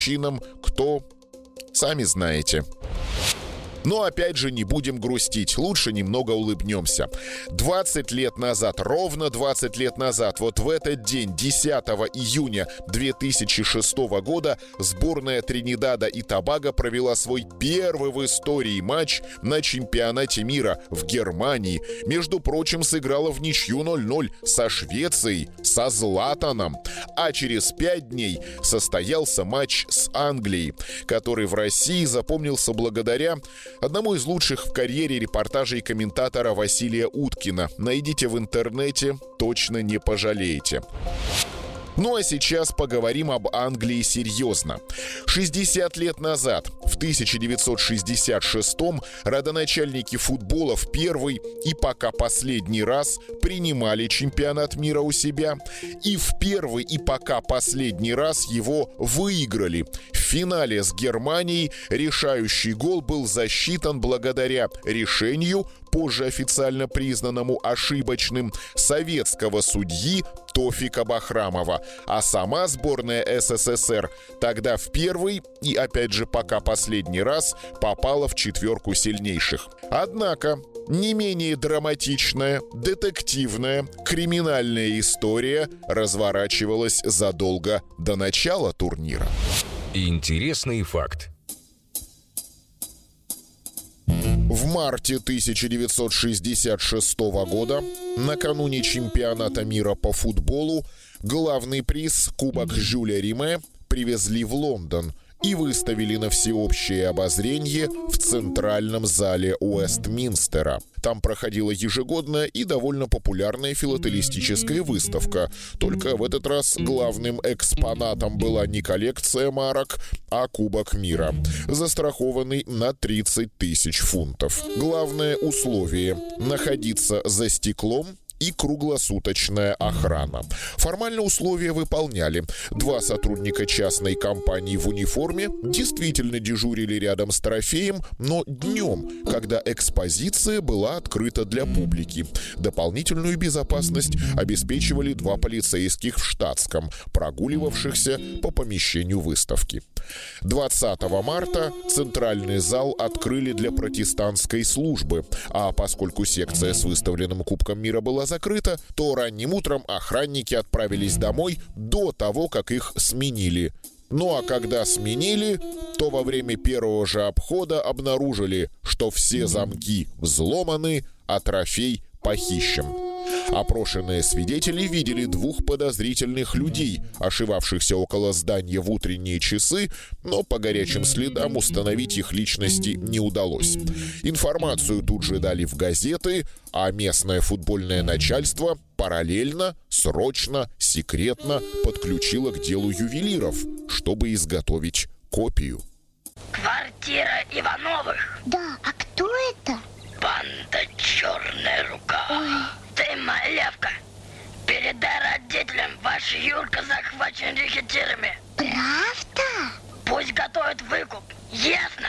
чином, кто, сами знаете. Но опять же не будем грустить, лучше немного улыбнемся. 20 лет назад, ровно 20 лет назад, вот в этот день, 10 июня 2006 года, сборная Тринидада и Тобаго провела свой первый в истории матч на чемпионате мира в Германии. Между прочим, сыграла в ничью 0-0 со Швецией, со Златаном. А через 5 дней состоялся матч с Англией, который в России запомнился благодаря одному из лучших в карьере репортажей комментатора Василия Уткина. Найдите в интернете, точно не пожалеете. Ну а сейчас поговорим об Англии серьезно. 60 лет назад, в 1966-м, родоначальники футбола в первый и пока последний раз принимали чемпионат мира у себя. И в первый и пока последний раз его выиграли. В финале с Германией решающий гол был засчитан благодаря решению, позже официально признанному ошибочным, советского судьи Тофика Бахрамова. А сама сборная СССР тогда в первый и, опять же, пока последний раз попала в четверку сильнейших. Однако не менее драматичная, детективная, криминальная история разворачивалась задолго до начала турнира. Интересный факт. В марте 1966 года, накануне чемпионата мира по футболу, главный приз Кубок Жюля Риме привезли в Лондон и выставили на всеобщее обозрение в центральном зале Уэстминстера. Там проходила ежегодная и довольно популярная филателистическая выставка. Только в этот раз главным экспонатом была не коллекция марок, а Кубок мира, застрахованный на 30 тысяч фунтов. Главное условие – находиться за стеклом и круглосуточная охрана. Формально условия выполняли. 2 сотрудника частной компании в униформе действительно дежурили рядом с трофеем, но днем, когда экспозиция была открыта для публики. Дополнительную безопасность обеспечивали 2 полицейских в штатском, прогуливавшихся по помещению выставки. 20 марта центральный зал открыли для протестантской службы, а поскольку секция с выставленным Кубком мира была закрыта, то ранним утром охранники отправились домой до того, как их сменили. Ну а когда сменили, то во время первого же обхода обнаружили, что все замки взломаны, а трофей похищен. Опрошенные свидетели видели 2 подозрительных людей, ошивавшихся около здания в утренние часы, но по горячим следам установить их личности не удалось. Информацию тут же дали в газеты, а местное футбольное начальство параллельно, срочно, секретно подключило к делу ювелиров, чтобы изготовить копию. Квартира Ивановых. Да, а кто это? Банда «Черная рука». Ой. Ты, малявка, передай родителям, ваш Юрка захвачен рекетирами. Правда? Пусть готовят выкуп, ясно?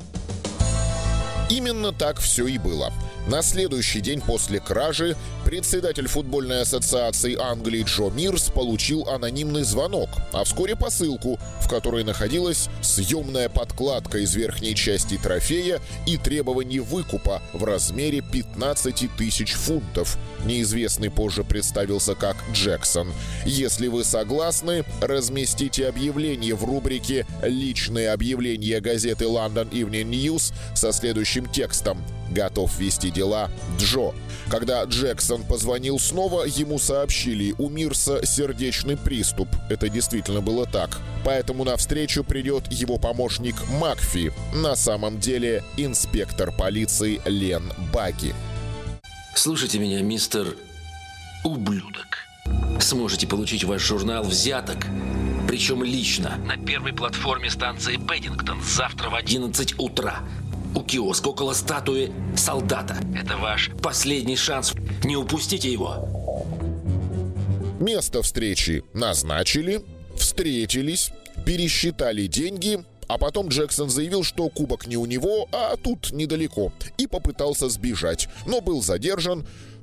Именно так все и было. На следующий день после кражи председатель футбольной ассоциации Англии Джо Мирс получил анонимный звонок, а вскоре посылку, в которой находилась съемная подкладка из верхней части трофея и требование выкупа в размере 15 тысяч фунтов. Неизвестный позже представился как Джексон. Если вы согласны, разместите объявление в рубрике «Личные объявления» газеты London Evening News со следующим текстом: «Готов вести дела Джо». Когда Джексон позвонил снова, ему сообщили: у Мирса сердечный приступ. Это действительно было так. Поэтому навстречу придет его помощник Макфи, на самом деле инспектор полиции Лен Багги. Слушайте меня, мистер Ублюдок. Сможете получить ваш журнал взяток, причем лично, на первой платформе станции Пэддингтон завтра в 11 утра. У киоска около статуи солдата. Это ваш последний шанс. Не упустите его. Место встречи назначили, встретились, пересчитали деньги, а потом Джексон заявил, что кубок не у него, а тут недалеко, и попытался сбежать, но был задержан.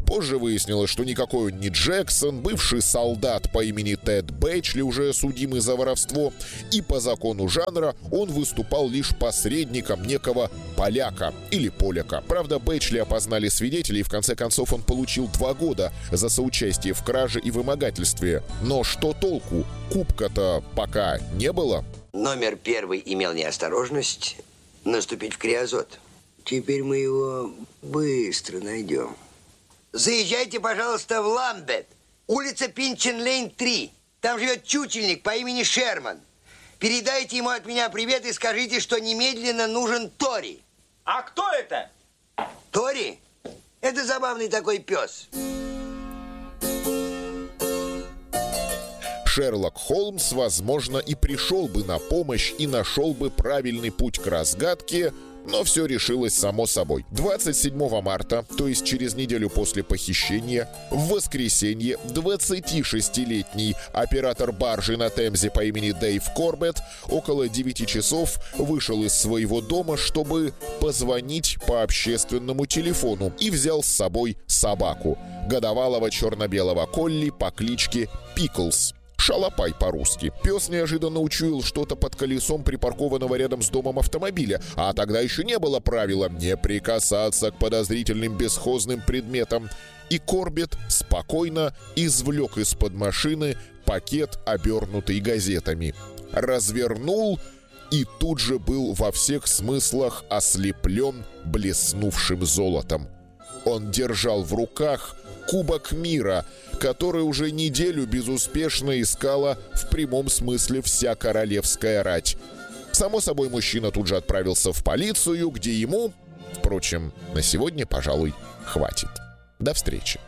Позже выяснилось, что никакой он не Джексон, бывший солдат по имени Тед Бэчли, уже судимый за воровство, и по закону жанра он выступал лишь посредником некого поляка или поляка. Правда, Бэчли опознали свидетелей, и в конце концов он получил 2 года за соучастие в краже и вымогательстве. Но что толку? Кубка-то пока не было. Номер 1 имел неосторожность наступить в криозот. Теперь мы его быстро найдем. Заезжайте, пожалуйста, в Ламбет. Улица Пинчен-Лейн, 3. Там живет чучельник по имени Шерман. Передайте ему от меня привет и скажите, что немедленно нужен Тори. А кто это? Тори? Это забавный такой пес. Шерлок Холмс, возможно, и пришел бы на помощь и нашел бы правильный путь к разгадке, но все решилось само собой. 27 марта, то есть через неделю после похищения, в воскресенье 26-летний оператор баржи на Темзе по имени Дэйв Корбетт около 9 часов вышел из своего дома, чтобы позвонить по общественному телефону, и взял с собой собаку, годовалого черно-белого колли по кличке Пиклз. Шалопай по-русски. Пес неожиданно учуял что-то под колесом припаркованного рядом с домом автомобиля, а тогда еще не было правила не прикасаться к подозрительным бесхозным предметам. И Корбетт спокойно извлек из-под машины пакет, обернутый газетами. Развернул и тут же был во всех смыслах ослеплен блеснувшим золотом. Он держал в руках Кубок мира, который уже неделю безуспешно искала в прямом смысле вся королевская рать. Само собой, мужчина тут же отправился в полицию, где ему, впрочем, на сегодня, пожалуй, хватит. До встречи.